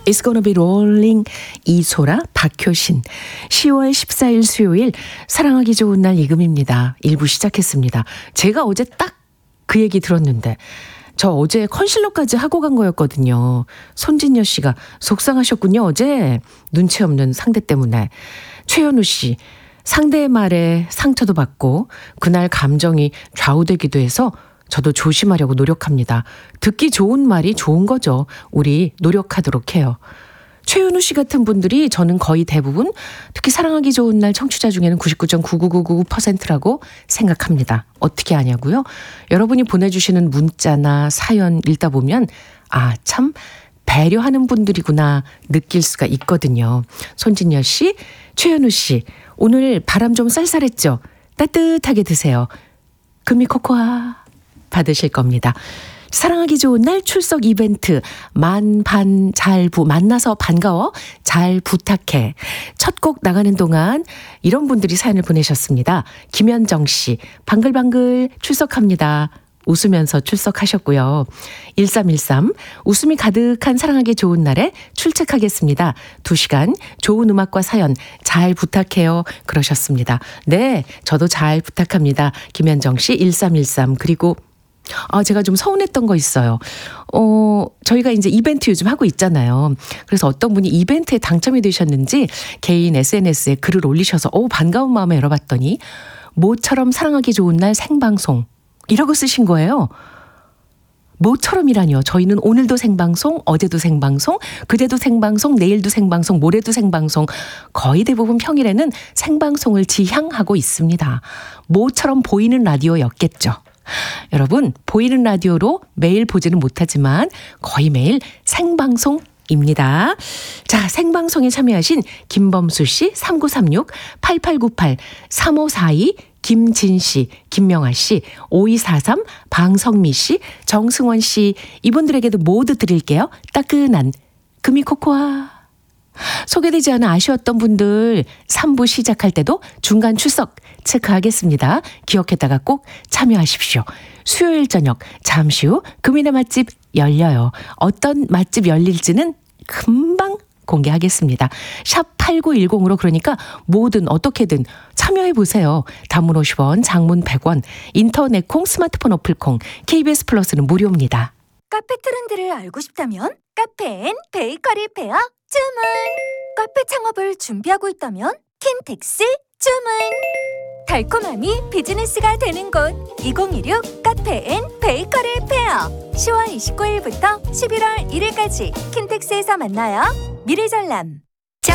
It's gonna be rolling. 이소라, 박효신. 10월 14일 수요일 사랑하기 좋은 날 이금입니다. 1부 시작했습니다. 제가 어제 딱 그 얘기 들었는데 저 어제 컨실러까지 하고 간 거였거든요. 손진여 씨가 속상하셨군요. 어제 눈치 없는 상대 때문에. 최현우 씨. 상대의 말에 상처도 받고 그날 감정이 좌우되기도 해서 저도 조심하려고 노력합니다. 듣기 좋은 말이 좋은 거죠. 우리 노력하도록 해요. 최윤우 씨 같은 분들이 저는 거의 대부분 특히 사랑하기 좋은 날 청취자 중에는 99.99999%라고 생각합니다. 어떻게 아냐고요? 여러분이 보내주시는 문자나 사연 읽다 보면 아, 참 배려하는 분들이구나 느낄 수가 있거든요. 손진여 씨, 최윤우 씨, 오늘 바람 좀 쌀쌀했죠? 따뜻하게 드세요. 금이 코코아 받으실 겁니다. 사랑하기 좋은 날 출석 이벤트 만반잘부 만나서 반가워 잘 부탁해. 첫 곡 나가는 동안 이런 분들이 사연을 보내셨습니다. 김현정 씨 방글방글 출석합니다. 웃으면서 출석하셨고요. 1313 웃음이 가득한 사랑하기 좋은 날에 출첵하겠습니다. 2시간 좋은 음악과 사연 잘 부탁해요. 그러셨습니다. 네, 저도 잘 부탁합니다. 김현정 씨 1313 그리고 제가 좀 서운했던 거 있어요. 저희가 이제 이벤트 요즘 하고 있잖아요. 그래서 어떤 분이 이벤트에 당첨이 되셨는지 개인 SNS에 글을 올리셔서 반가운 마음에 열어봤더니 모처럼 사랑하기 좋은 날 생방송 이라고 쓰신 거예요. 모처럼이라뇨. 저희는 오늘도 생방송, 어제도 생방송, 그제도 생방송, 내일도 생방송, 모레도 생방송, 거의 대부분 평일에는 생방송을 지향하고 있습니다. 모처럼 보이는 라디오였겠죠. 여러분, 보이는 라디오로 매일 보지는 못하지만 거의 매일 생방송입니다. 자, 생방송에 참여하신 김범수 씨, 3936, 8898, 3542, 김진 씨, 김명아 씨, 5243, 방성미 씨, 정승원 씨 이분들에게도 모두 드릴게요. 따끈한 금이 코코아. 소개되지 않아 아쉬웠던 분들 3부 시작할 때도 중간 출석 체크하겠습니다. 기억했다가 꼭 참여하십시오. 수요일 저녁 잠시 후 금이네 맛집 열려요. 어떤 맛집 열릴지는 금방 공개하겠습니다. 샵 8910으로 그러니까 뭐든 어떻게든 참여해보세요. 단문 50원, 장문 100원, 인터넷 콩, 스마트폰 어플 콩, KBS 플러스는 무료입니다. 카페 트렌드를 알고 싶다면 카페 앤 베이커리 페어 주문. 카페 창업을 준비하고 있다면 킨텍스 주문. 달콤함이 비즈니스가 되는 곳 2016 카페 앤 베이커리 페어 10월 29일부터 11월 1일까지 킨텍스에서 만나요. 미래전람